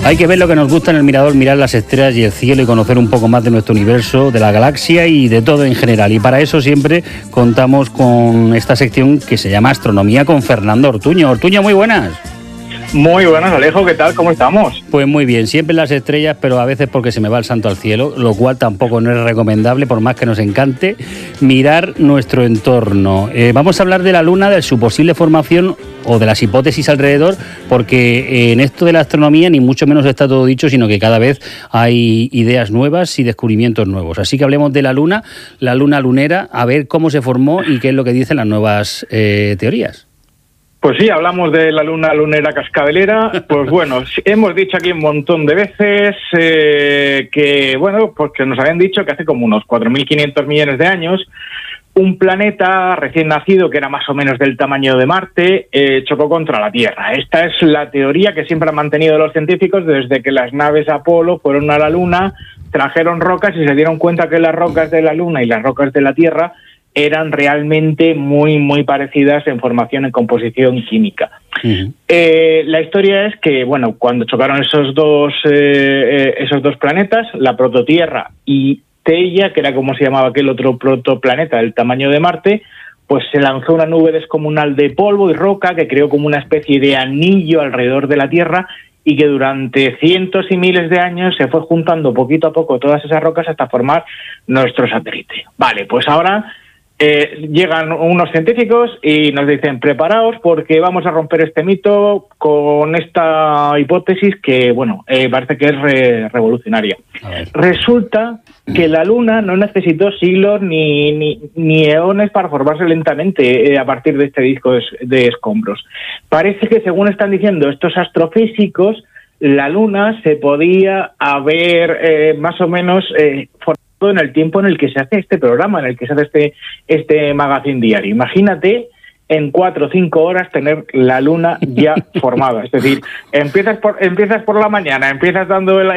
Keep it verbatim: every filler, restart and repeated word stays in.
Hay que ver lo que nos gusta en el mirador, mirar las estrellas y el cielo y conocer un poco más de nuestro universo, de la galaxia y de todo en general. Y para eso siempre contamos con esta sección que se llama Astronomía con Fernando Ortuño. Ortuño, muy buenas. Muy buenas, Alejo, ¿qué tal? ¿Cómo estamos? Pues muy bien, siempre las estrellas, pero a veces porque se me va el santo al cielo, lo cual tampoco no es recomendable, por más que nos encante, mirar nuestro entorno. Eh, vamos a hablar de la Luna, de su posible formación o de las hipótesis alrededor, porque en esto de la astronomía ni mucho menos está todo dicho, sino que cada vez hay ideas nuevas y descubrimientos nuevos. Así que hablemos de la Luna, la Luna lunera, a ver cómo se formó y qué es lo que dicen las nuevas eh, teorías. Pues sí, hablamos de la luna lunera cascabelera. Pues bueno, hemos dicho aquí un montón de veces eh, que, bueno, pues que nos habían dicho que hace como unos cuatro mil quinientos millones de años un planeta recién nacido, que era más o menos del tamaño de Marte, eh, chocó contra la Tierra. Esta es la teoría que siempre han mantenido los científicos desde que las naves Apolo fueron a la Luna, trajeron rocas y se dieron cuenta que las rocas de la Luna y las rocas de la Tierra eran realmente muy, muy parecidas en formación, en composición química. Uh-huh. Eh, la historia es que, bueno, cuando chocaron esos dos, eh, esos dos planetas, la prototierra y Theia, que era como se llamaba aquel otro protoplaneta del tamaño de Marte, pues se lanzó una nube descomunal de polvo y roca que creó como una especie de anillo alrededor de la Tierra y que durante cientos y miles de años se fue juntando poquito a poco todas esas rocas hasta formar nuestro satélite. Vale, pues ahora Eh, llegan unos científicos y nos dicen, preparaos porque vamos a romper este mito con esta hipótesis que, bueno, eh, parece que es re- revolucionaria. Resulta que la Luna no necesitó siglos ni, ni, ni eones para formarse lentamente eh, a partir de este disco de, de escombros. Parece que, según están diciendo estos astrofísicos, la Luna se podía haber eh, más o menos eh, formado en el tiempo en el que se hace este programa, en el que se hace este, este magazine diario. Imagínate en cuatro o cinco horas tener la Luna ya formada. Es decir, empiezas por, empiezas por la mañana, empiezas dando el